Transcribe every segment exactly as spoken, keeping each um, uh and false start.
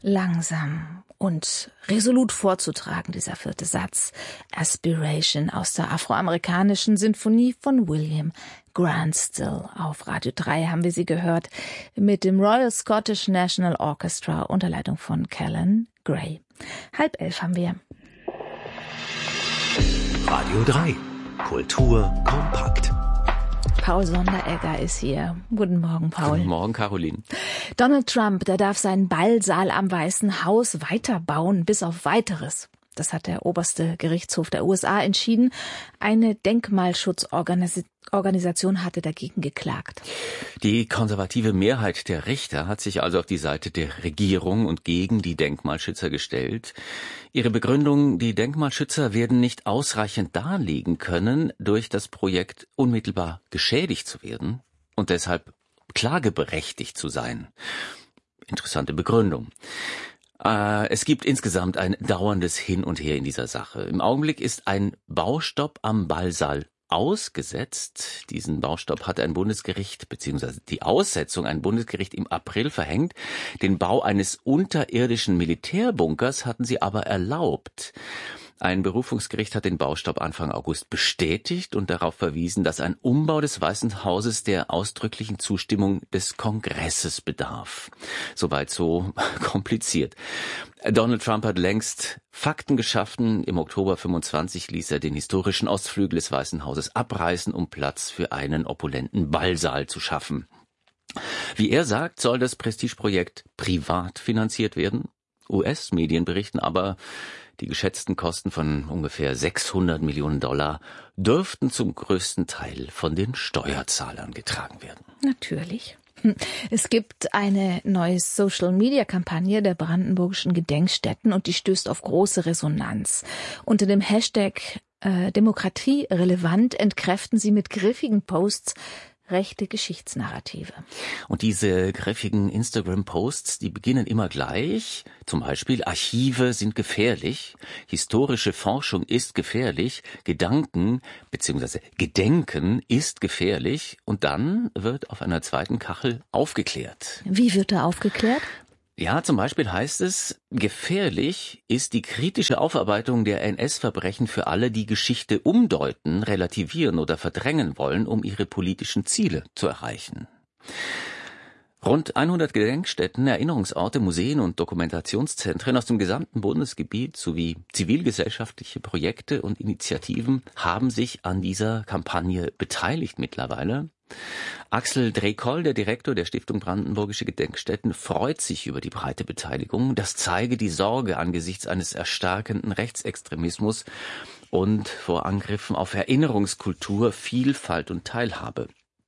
Langsam und resolut vorzutragen, dieser vierte Satz. Aspiration aus der afroamerikanischen Sinfonie von William Grant Still. Auf Radio drei haben wir sie gehört mit dem Royal Scottish National Orchestra unter Leitung von Callan Gray. Halb elf haben wir. Radio drei. Kultur kompakt. Paul Sonderegger ist hier. Guten Morgen, Paul. Guten Morgen, Caroline. Donald Trump, der darf seinen Ballsaal am Weißen Haus weiterbauen, bis auf Weiteres. Das hat der oberste Gerichtshof der U S A entschieden. Eine Denkmalschutzorganisation hatte dagegen geklagt. Die konservative Mehrheit der Richter hat sich also auf die Seite der Regierung und gegen die Denkmalschützer gestellt. Ihre Begründung, die Denkmalschützer werden nicht ausreichend darlegen können, durch das Projekt unmittelbar geschädigt zu werden und deshalb klageberechtigt zu sein. Interessante Begründung. Es gibt insgesamt ein dauerndes Hin und Her in dieser Sache. Im Augenblick ist ein Baustopp am Ballsaal ausgesetzt. Diesen Baustopp hat ein Bundesgericht, beziehungsweise die Aussetzung ein Bundesgericht im April verhängt. Den Bau eines unterirdischen Militärbunkers hatten sie aber erlaubt. Ein Berufungsgericht hat den Baustopp Anfang August bestätigt und darauf verwiesen, dass ein Umbau des Weißen Hauses der ausdrücklichen Zustimmung des Kongresses bedarf. Soweit so kompliziert. Donald Trump hat längst Fakten geschaffen. Im Oktober fünfundzwanzig ließ er den historischen Ostflügel des Weißen Hauses abreißen, um Platz für einen opulenten Ballsaal zu schaffen. Wie er sagt, soll das Prestigeprojekt privat finanziert werden. U S-Medien berichten aber, die geschätzten Kosten von ungefähr sechshundert Millionen Dollar dürften zum größten Teil von den Steuerzahlern getragen werden. Natürlich. Es gibt eine neue Social-Media-Kampagne der brandenburgischen Gedenkstätten und die stößt auf große Resonanz. Unter dem Hashtag äh, Demokratie relevant entkräften sie mit griffigen Posts rechte Geschichtsnarrative. Und diese griffigen Instagram-Posts, die beginnen immer gleich. Zum Beispiel, Archive sind gefährlich, historische Forschung ist gefährlich, Gedanken bzw. Gedenken ist gefährlich. Und dann wird auf einer zweiten Kachel aufgeklärt. Wie wird da aufgeklärt? Ja, zum Beispiel heißt es, gefährlich ist die kritische Aufarbeitung der N S-Verbrechen für alle, die Geschichte umdeuten, relativieren oder verdrängen wollen, um ihre politischen Ziele zu erreichen. Rund hundert Gedenkstätten, Erinnerungsorte, Museen und Dokumentationszentren aus dem gesamten Bundesgebiet sowie zivilgesellschaftliche Projekte und Initiativen haben sich an dieser Kampagne beteiligt mittlerweile. Axel Drekoll, der Direktor der Stiftung Brandenburgische Gedenkstätten, freut sich über die breite Beteiligung. Das zeige die Sorge angesichts eines erstarkenden Rechtsextremismus und vor Angriffen auf Erinnerungskultur, Vielfalt und Teilhabe.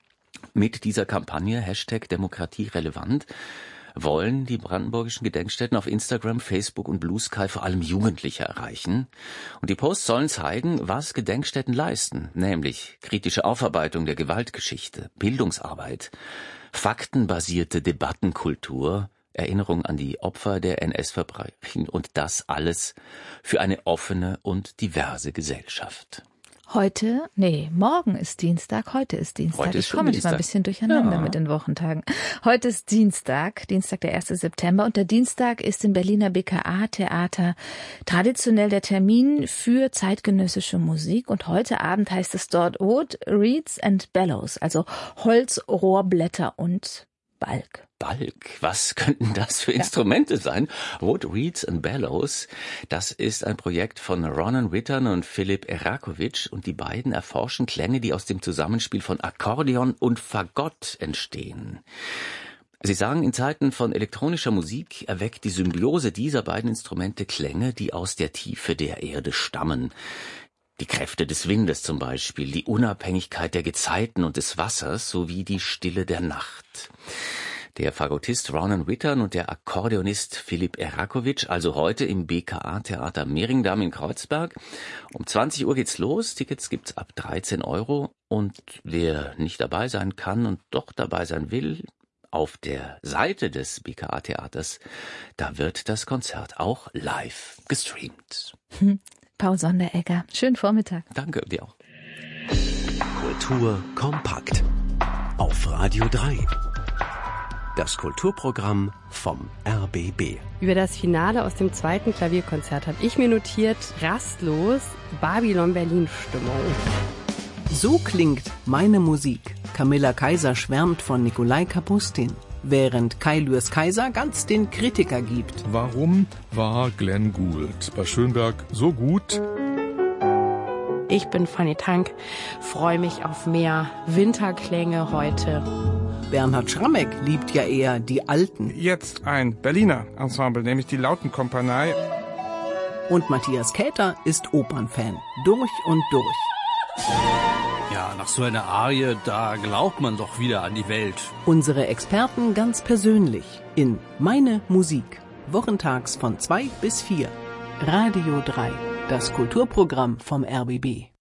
Mit dieser Kampagne Hashtag Demokratie relevant wollen die brandenburgischen Gedenkstätten auf Instagram, Facebook und Blue Sky vor allem Jugendliche erreichen. Und die Posts sollen zeigen, was Gedenkstätten leisten, nämlich kritische Aufarbeitung der Gewaltgeschichte, Bildungsarbeit, faktenbasierte Debattenkultur, Erinnerung an die Opfer der N S-Verbrechen und das alles für eine offene und diverse Gesellschaft. Heute, nee, morgen ist Dienstag, heute ist Dienstag. Heute ist ich komme manchmal ein bisschen durcheinander ja. mit den Wochentagen. Heute ist Dienstag, Dienstag der erste September und der Dienstag ist im Berliner B K A-Theater traditionell der Termin für zeitgenössische Musik und heute Abend heißt es dort Wood, Reeds and Bellows, also Holz, Rohrblätter und Balk. Balk, was könnten das für Instrumente ja. sein? Wood, Reeds and Bellows, das ist ein Projekt von Ronan Wittern und Philipp Erakovic und die beiden erforschen Klänge, die aus dem Zusammenspiel von Akkordeon und Fagott entstehen. Sie sagen, in Zeiten von elektronischer Musik erweckt die Symbiose dieser beiden Instrumente Klänge, die aus der Tiefe der Erde stammen. Die Kräfte des Windes zum Beispiel, die Unabhängigkeit der Gezeiten und des Wassers sowie die Stille der Nacht. Der Fagottist Ronan Wittern und der Akkordeonist Philipp Erakovic, also heute im B K A-Theater Mehringdamm in Kreuzberg. Um zwanzig Uhr geht's los, Tickets gibt's ab dreizehn Euro und wer nicht dabei sein kann und doch dabei sein will, auf der Seite des B K A-Theaters, da wird das Konzert auch live gestreamt. Hm. Paul Sonderegger, schönen Vormittag. Danke, dir auch. Kultur kompakt auf Radio drei. das Kulturprogramm vom R B B. Über das Finale aus dem zweiten Klavierkonzert habe ich mir notiert, rastlos Babylon-Berlin-Stimmung. So klingt meine Musik. Camilla Kaiser schwärmt von Nikolai Kapustin, während Kai Lürs Kaiser ganz den Kritiker gibt. Warum war Glenn Gould bei Schönberg so gut? Ich bin Fanny Tank, freue mich auf mehr Winterklänge heute. Bernhard Schrammeck liebt ja eher die Alten. Jetzt ein Berliner Ensemble, nämlich die Lautenkompanie. Und Matthias Käther ist Opernfan, durch und durch. Ja, nach so einer Arie, da glaubt man doch wieder an die Welt. Unsere Experten ganz persönlich in Meine Musik. Wochentags von zwei bis vier. Radio drei, das Kulturprogramm vom R B B.